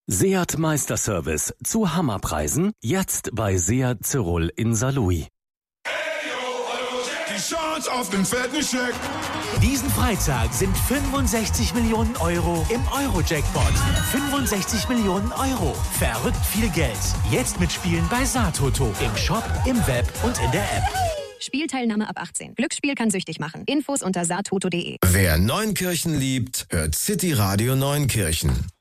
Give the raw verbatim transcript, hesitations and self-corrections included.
Seat Meisterservice zu Hammerpreisen, jetzt bei Seat Zyrol in Saarlouis. Die Chance auf den fetten Scheck. Diesen Freitag sind fünfundsechzig Millionen Euro im Euro-Jackpot. fünfundsechzig Millionen Euro. Verrückt viel Geld. Jetzt mitspielen bei Saartoto. Im Shop, im Web und in der App. Spielteilnahme ab achtzehn. Glücksspiel kann süchtig machen. Infos unter saartoto punkt de. Wer Neunkirchen liebt, hört City Radio Neunkirchen.